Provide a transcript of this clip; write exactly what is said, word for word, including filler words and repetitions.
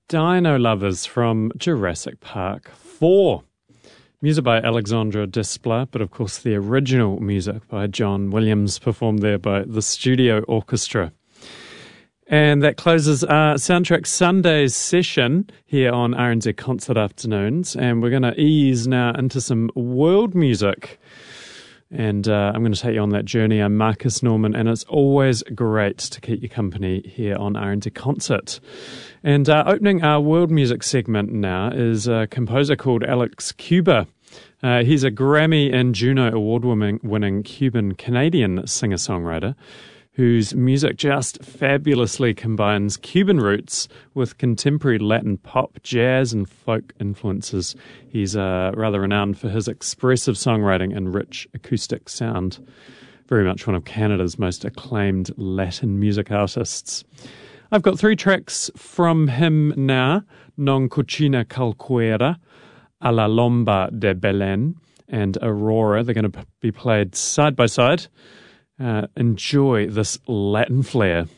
Dino Lovers from Jurassic Park four. Music by Alexandre Desplat, but of course the original music by John Williams, performed there by the Studio Orchestra. And that closes our Soundtrack Sundays session here on R N Z Concert Afternoons. And we're going to ease now into some world music. And uh, I'm going to take you on that journey. I'm Marcus Norman, and it's always great to keep you company here on R N Z Concert. And uh, opening our world music segment now is a composer called Alex Cuba. Uh, he's a Grammy and Juno Award-winning Cuban-Canadian singer-songwriter whose music just fabulously combines Cuban roots with contemporary Latin pop, jazz, and folk influences. He's uh, rather renowned for his expressive songwriting and rich acoustic sound. Very much one of Canada's most acclaimed Latin music artists. I've got three tracks from him now: Non Cucina Calcuera, A la Lomba de Belén, and Aurora. They're going to be played side by side. Uh, enjoy this Latin flair.